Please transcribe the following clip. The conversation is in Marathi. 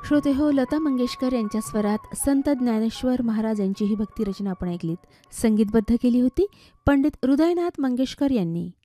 श्रोते हो, लता मंगेशकर यांच्या स्वरात संत ज्ञानेश्वर महाराज यांची ही भक्ती रचना आपण ऐकलीत. संगीतबद्ध केली होती पंडित हृदयनाथ मंगेशकर यांनी.